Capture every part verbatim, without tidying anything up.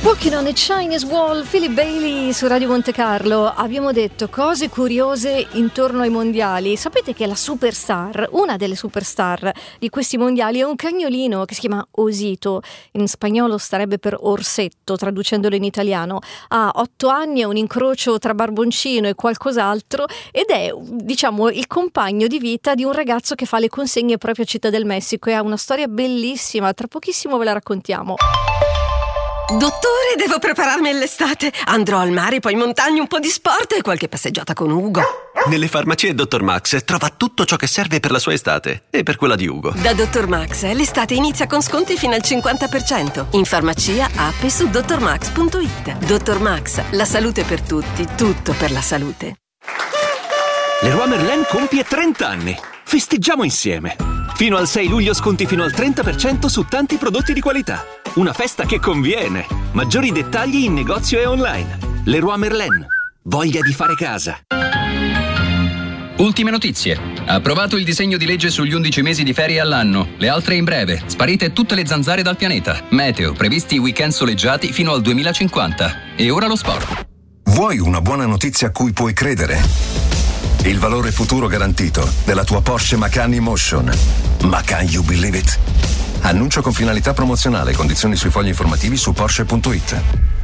Walking on a Chinese Wall, Philip Bailey su Radio Monte Carlo. Abbiamo detto cose curiose intorno ai mondiali. Sapete che la superstar, una delle superstar di questi mondiali, è un cagnolino che si chiama Osito. In spagnolo starebbe per orsetto, traducendolo in italiano. Ha otto anni, è un incrocio tra barboncino e qualcos'altro ed è, diciamo, il compagno di vita di un ragazzo che fa le consegne proprio a Città del Messico e ha una storia bellissima. Tra pochissimo ve la raccontiamo. Dottore, devo prepararmi all'estate. Andrò al mare, poi in montagna, un po' di sport e qualche passeggiata con Ugo. Nelle farmacie dottor Max trova tutto ciò che serve per la sua estate e per quella di Ugo. Da dottor Max l'estate inizia con sconti fino al cinquanta per cento. In farmacia, app e su dottor max punto it. dottor Max, la salute per tutti, tutto per la salute. Leroy Merlin compie trenta anni. Festeggiamo insieme. Fino al sei luglio sconti fino al trenta per cento su tanti prodotti di qualità. Una festa che conviene. Maggiori dettagli in negozio e online. Leroy Merlin. Voglia di fare casa. Ultime notizie. Approvato il disegno di legge sugli undici mesi di ferie all'anno. Le altre in breve. Sparite tutte le zanzare dal pianeta. Meteo. Previsti weekend soleggiati fino al duemilacinquanta. E ora lo sport. Vuoi una buona notizia a cui puoi credere? Il valore futuro garantito della tua Porsche Macan Emotion. Macan, you believe it? Annuncio con finalità promozionale. Condizioni sui fogli informativi su Porsche punto it.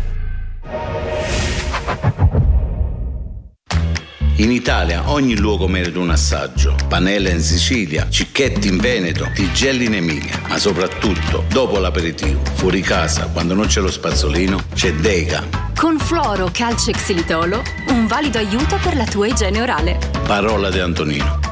In Italia ogni luogo merita un assaggio. Panella in Sicilia, Cicchetti in Veneto, Tigelli in Emilia. Ma soprattutto, dopo l'aperitivo, fuori casa, quando non c'è lo spazzolino, c'è Dega. Con Fluoro, Calce e Xilitolo, un valido aiuto per la tua igiene orale. Parola di Antonino.